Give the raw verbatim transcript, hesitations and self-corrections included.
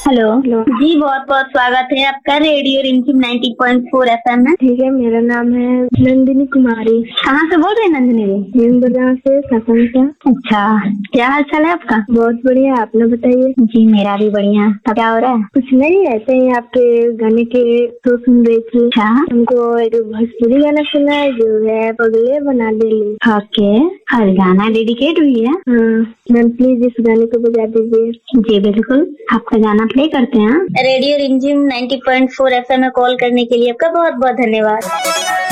Hello जी, बहुत बहुत स्वागत है आपका रेडियो रिमझिम नाइंटी पॉइंट फोर एफएम में। ठीक है, मेरा नाम है नंदिनी कुमारी। कहाँ से बोल रहे हैं नंदिनी जी? नीमबजा से सपन से। अच्छा, क्या हाल चाल है आपका? बहुत बढ़िया, आपने बताइए। जी मेरा भी बढ़िया। अब क्या हो रहा है? कुछ नहीं, ऐसे ही आपके गाने के तो सुन रही थी। अच्छा, हमको एक भोजपुरी गाना सुना है जो है पगले बना दे ली। ओके, हर गाना डेडिकेट हुई है। हाँ मैम, प्लीज इस गाने को बजा दीजिए। जी बिल्कुल, आपका गाना प्ले करते हैं। रेडियो रिमझिम नाइंटी पॉइंट फोर एफएम में कॉल करने के लिए आपका बहुत बहुत धन्यवाद।